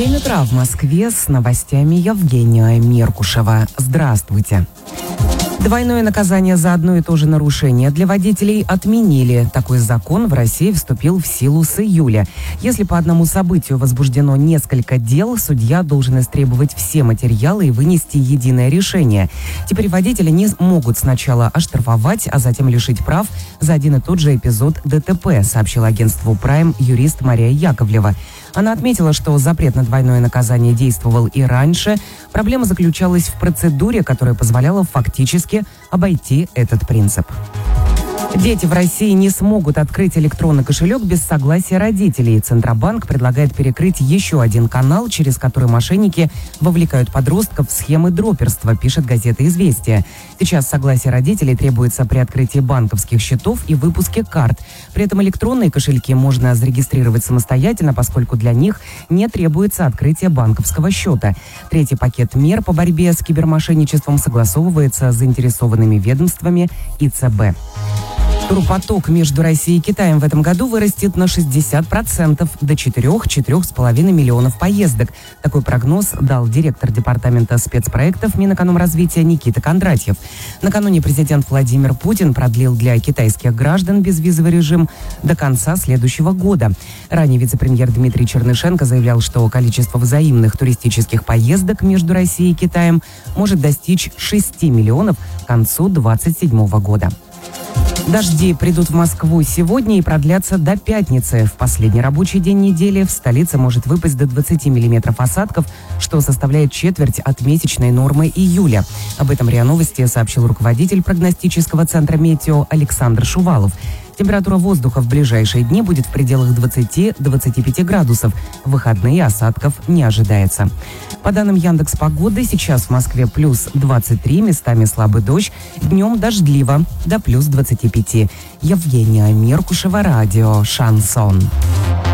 7 утра в Москве с новостями Евгения Меркушева. Здравствуйте. Двойное наказание за одно и то же нарушение для водителей отменили. Такой закон в России вступил в силу с июля. Если по одному событию возбуждено несколько дел, судья должен истребовать все материалы и вынести единое решение. Теперь водители не могут сначала оштрафовать, а затем лишить прав за один и тот же эпизод ДТП, сообщила агентству Prime юрист Мария Яковлева. Она отметила, что запрет на двойное наказание действовал и раньше. Проблема заключалась в процедуре, которая позволяла фактически обойти этот принцип. Дети в России не смогут открыть электронный кошелек без согласия родителей. Центробанк предлагает перекрыть еще один канал, через который мошенники вовлекают подростков в схемы дроперства, пишет газета «Известия». Сейчас согласие родителей требуется при открытии банковских счетов и выпуске карт. При этом электронные кошельки можно зарегистрировать самостоятельно, поскольку для них не требуется открытие банковского счета. Третий пакет мер по борьбе с кибермошенничеством согласовывается с заинтересованными ведомствами и ЦБ. Турпоток между Россией и Китаем в этом году вырастет на 60% до 4-4,5 миллионов поездок. Такой прогноз дал директор департамента спецпроектов Минэкономразвития Никита Кондратьев. Накануне президент Владимир Путин продлил для китайских граждан безвизовый режим до конца следующего года. Ранее вице-премьер Дмитрий Чернышенко заявлял, что количество взаимных туристических поездок между Россией и Китаем может достичь 6 миллионов к концу 2027 года. Дожди придут в Москву сегодня и продлятся до пятницы. В последний рабочий день недели в столице может выпасть до 20 миллиметров осадков, что составляет четверть от месячной нормы июля. Об этом РИА Новости сообщил руководитель прогностического центра «Метео» Александр Шувалов. Температура воздуха в ближайшие дни будет в пределах 20-25 градусов. В выходные осадков не ожидается. По данным Яндекс.Погоды, сейчас в Москве плюс 23, местами слабый дождь, днем дождливо, до плюс 25. Евгения Меркушева, радио «Шансон».